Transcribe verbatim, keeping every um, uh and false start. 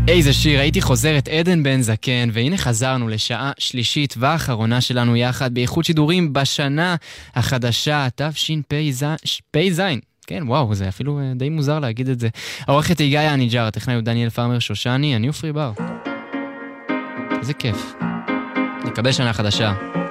איזה שיר, הייתי חוזרת עדן בן זקן, והנה חזרנו לשעה שלישית ואחרונה שלנו יחד באיכות שידורים בשנה החדשה, תשפ"ז. כן, וואו, זה אפילו די מוזר להגיד את זה. העורכת היא גאיה הניג'ר, הטכנאי הוא דניאל פרמר שושני, אני עופרי בר. איזה כיף. נקבל שנה חדשה.